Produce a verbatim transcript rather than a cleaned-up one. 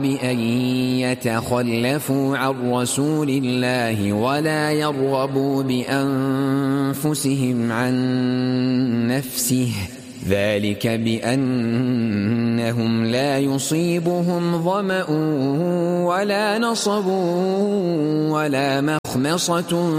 بأن يتخلفوا عن رسول الله ولا يرغبوا بأنفسهم عن نفسه ذلك بأنهم لا يصيبهم ظمأ ولا نصب ولا مخمصة